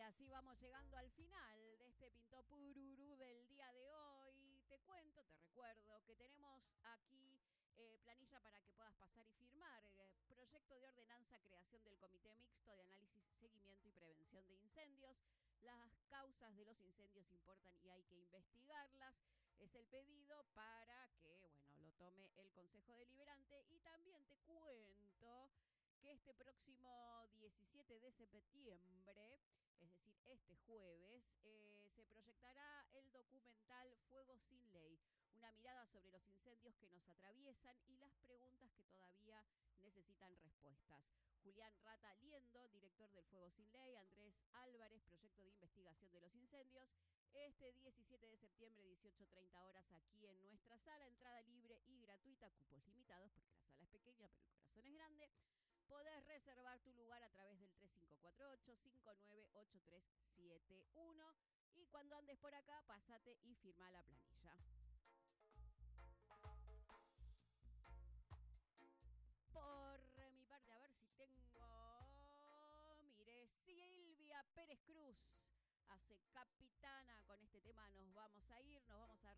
así vamos llegando al final de este Pintó Pururú del día de hoy. Te cuento, te recuerdo que tenemos aquí planilla para que puedas pasar y firmar. Proyecto de ordenanza, creación del Comité Mixto de Análisis, Seguimiento y Prevención de Incendios. Las causas de los incendios importan y hay que investigarlas. Es el pedido para que, bueno, lo tome el Consejo Deliberante. Y también te cuento que este próximo 17 de septiembre, es decir, este jueves, se proyectará el documental Fuego sin Ley, una mirada sobre los incendios que nos atraviesan y las preguntas que todavía necesitan respuestas. Julián Rata Liendo, director del Fuego sin Ley, Andrés Álvarez, proyecto de investigación de los incendios, este 17 de septiembre, 18:30 horas, aquí en nuestra sala, entrada libre y gratuita, cupos limitados porque la sala es pequeña pero el corazón es grande. Podés reservar tu lugar a través del 3548-598371 y cuando andes por acá, pasate y firma la planilla. Por mi parte, a ver si tengo... Mire, Silvia Pérez Cruz hace Capitana. Con este tema nos vamos a ir